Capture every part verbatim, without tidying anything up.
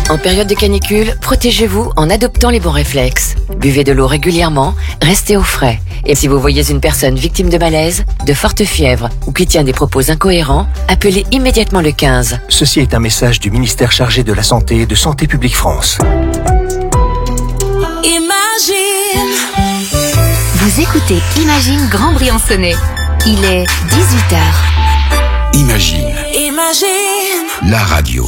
En période de canicule, protégez-vous en adoptant les bons réflexes. Buvez de l'eau régulièrement, restez au frais. Et si vous voyez une personne victime de malaise, de forte fièvre ou qui tient des propos incohérents, appelez immédiatement le quinze. Ceci est un message du ministère chargé de la Santé et de Santé publique France. Imagine. Vous écoutez Imagine Grand Briançonnais. Il est dix-huit heures. Imagine. Imagine. La radio.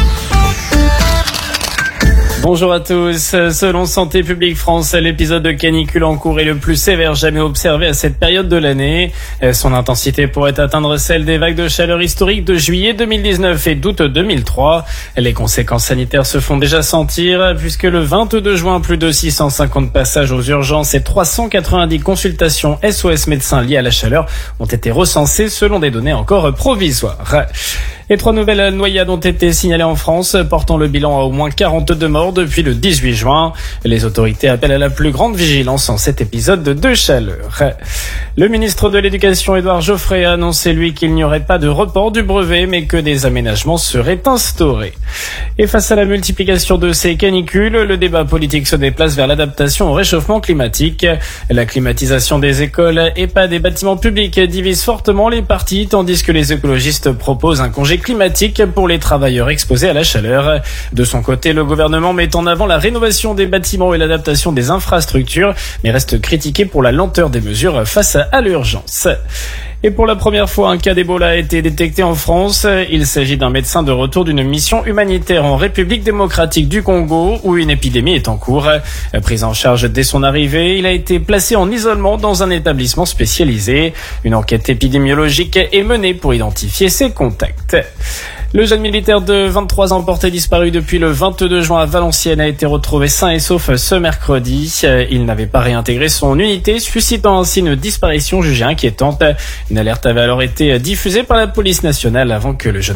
Bonjour à tous. Selon Santé publique France, l'épisode de canicule en cours est le plus sévère jamais observé à cette période de l'année. Son intensité pourrait atteindre celle des vagues de chaleur historiques de juillet deux mille dix-neuf et d'août deux mille trois. Les conséquences sanitaires se font déjà sentir puisque le vingt-deux juin, plus de six cent cinquante passages aux urgences et trois cent quatre-vingt-dix consultations S O S médecins liées à la chaleur ont été recensées selon des données encore provisoires. Et trois nouvelles noyades ont été signalées en France, portant le bilan à au moins quarante-deux morts depuis le dix-huit juin. Les autorités appellent à la plus grande vigilance en cet épisode de chaleur. Le ministre de l'Éducation, Édouard Geoffrey, a annoncé, lui, qu'il n'y aurait pas de report du brevet, mais que des aménagements seraient instaurés. Et face à la multiplication de ces canicules, le débat politique se déplace vers l'adaptation au réchauffement climatique. La climatisation des écoles et pas des bâtiments publics divise fortement les partis, tandis que les écologistes proposent un congé climatique pour les travailleurs exposés à la chaleur. De son côté, le gouvernement met en avant la rénovation des bâtiments et l'adaptation des infrastructures, mais reste critiqué pour la lenteur des mesures face à l'urgence. Et pour la première fois, un cas d'Ebola a été détecté en France. Il s'agit d'un médecin de retour d'une mission humanitaire en République démocratique du Congo, où une épidémie est en cours. Pris en charge dès son arrivée, il a été placé en isolement dans un établissement spécialisé. Une enquête épidémiologique est menée pour identifier ses contacts. Le jeune militaire de vingt-trois ans porté disparu depuis le vingt-deux juin à Valenciennes a été retrouvé sain et sauf ce mercredi. Il n'avait pas réintégré son unité, suscitant ainsi une disparition jugée inquiétante. Une alerte avait alors été diffusée par la police nationale avant que le jeune